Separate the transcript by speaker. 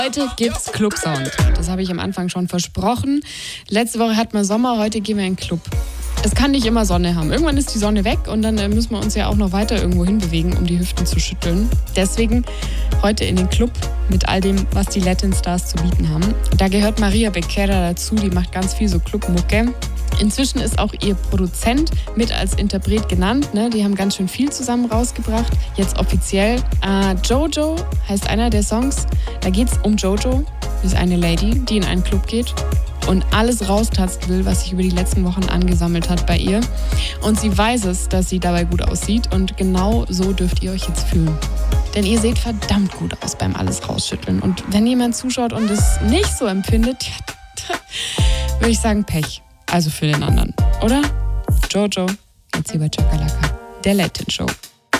Speaker 1: Heute gibt's Club-Sound. Das habe ich am Anfang schon versprochen. Letzte Woche hatten wir Sommer, heute gehen wir in den Club. Es kann nicht immer Sonne haben. Irgendwann ist die Sonne weg und dann müssen wir uns ja auch noch weiter irgendwo hinbewegen, um die Hüften zu schütteln. Deswegen heute in den Club mit all dem, was die Latin Stars zu bieten haben. Da gehört Maria Becerra dazu, die macht ganz viel so Clubmucke. Inzwischen ist auch ihr Produzent mit als Interpret genannt. Ne? Die haben ganz schön viel zusammen rausgebracht. Jetzt offiziell. Jojo heißt einer der Songs. Da geht es um Jojo. Das ist eine Lady, die in einen Club geht und alles raustasten will, was sich über die letzten Wochen angesammelt hat bei ihr. Und sie weiß es, dass sie dabei gut aussieht. Und genau so dürft ihr euch jetzt fühlen. Denn ihr seht verdammt gut aus beim alles rausschütteln. Und wenn jemand zuschaut und es nicht so empfindet, ja, würde ich sagen Pech. Also für den anderen, oder? Jojo, jetzt hier bei Chakalaka, der Latin Show.